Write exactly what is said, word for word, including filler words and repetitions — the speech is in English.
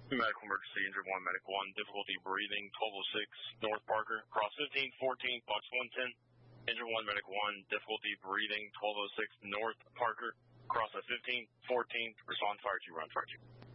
Medical emergency, injured one, medic one, difficulty breathing, twelve oh six, North Parker, cross fifteen fourteen, box one ten. Injured one, medic one, difficulty breathing, twelve oh six, North Parker, cross at fifteen fourteen, respond, fire two, run, fire two.